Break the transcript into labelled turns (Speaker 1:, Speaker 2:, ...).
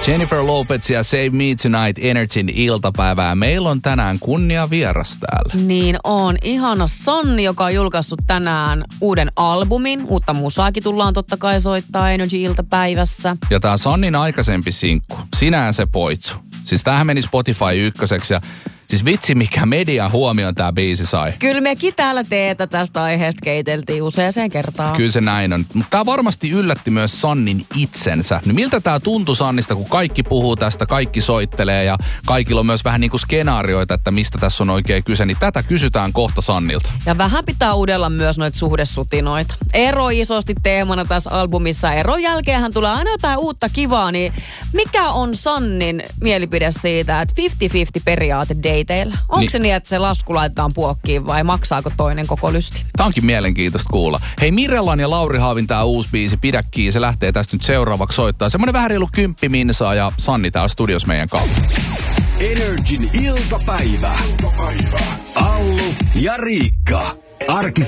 Speaker 1: Jennifer Lopez ja Save Me Tonight Energyn iltapäivää. Meillä on tänään kunnia vieras täällä.
Speaker 2: Niin on. Ihana Sanni, joka on julkaissut tänään uuden albumin. Uutta musaakin tullaan totta kai soittaa Energy-iltapäivässä.
Speaker 1: Ja tää Sannin aikaisempi sinkku, Sinä ja se poitsu. Siis tämähän meni Spotify ykköseksi ja siis vitsi mikä median huomioon tää biisi sai.
Speaker 2: Kyllä mekin täällä teetä tästä aiheesta keiteltiin useaseen kertaan.
Speaker 1: Kyllä se näin on. Mutta tää varmasti yllätti myös Sannin itsensä. No miltä tää tuntui Sannista, kun kaikki puhuu tästä, kaikki soittelee ja kaikilla on myös vähän niin kuin skenaarioita, että mistä tässä on oikein kyse. Niin tätä kysytään kohta Sannilta.
Speaker 2: Ja vähän pitää uudella myös noita suhdesutinoita. Ero isosti teemana tässä albumissa. Eron jälkeenhän tulee aina jotain uutta kivaa, niin mikä on Sannin mielipide siitä, että 50-50 periaate dateilla? Onko se niin, että se lasku laitetaan puokkiin vai maksaako toinen koko lysti?
Speaker 1: Tämä onkin mielenkiintoista kuulla. Hei, Mirellan ja Lauri Haavin tää uusi biisi Pidä kiinni, se lähtee tästä nyt seuraavaksi soittaa. Semmoinen vähän reilu 10 minsaa ja Sanni täällä studios meidän kautta.
Speaker 3: Energin iltapäivä. Allu ja Riikka.